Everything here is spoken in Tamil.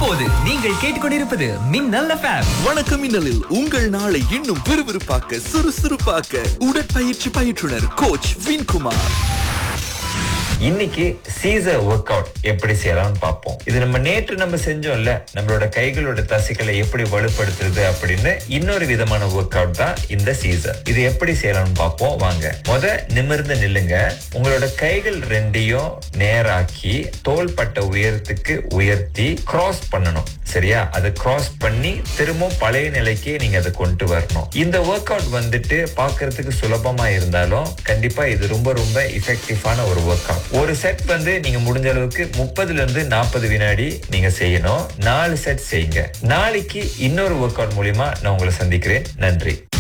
இப்போது நீங்கள் கேட்டுக்கொண்டிருப்பது மின்னல் எஃப்எம். வணக்கம் மின்னலில் உங்கள் நாளை இன்னும் விறுவிறுப்பாக்க சுறுசுறுப்பாக்க உடற்பயிற்சி பயிற்றுனர் கோச் வின்குமார். இன்னைக்கு சீசர் ஒர்க் அவுட் எப்படி செய்யலாம்னு பார்ப்போம். இது நேற்று செஞ்சோம்ல, நம்மளோட கைகளோட தசைகளை எப்படி வலுப்படுத்துறது அப்படின்னு இன்னொரு விதமான ஒர்க் அவுட் தான் இந்த சீசர். இது எப்படி செய்யலாம்னு பார்ப்போம் வாங்க. நிமிர்ந்து நில்லுங்க. உங்களோட கைகள் ரெண்டையும் நேராக்கி தோள்பட்ட உயரத்துக்கு உயர்த்தி கிராஸ் பண்ணணும். சரியா? அதை கிராஸ் பண்ணி திரும்ப பழைய நிலைக்கு நீங்க அதை கொண்டு வரணும். இந்த ஒர்க் அவுட் பாக்குறதுக்கு சுலபமா இருந்தாலும் கண்டிப்பா இது ரொம்ப ரொம்ப எஃபெக்டிவான ஒரு ஒர்க் அவுட். ஒரு செட் நீங்க முடிஞ்ச அளவுக்கு 30ல இருந்து 40 வினாடி நீங்க செய்யணும். 4 செட் செய்யுங்க. நாளைக்கு இன்னொரு ஒர்க் அவுட் மூலியமா நான் உங்களை சந்திக்கிறேன். நன்றி.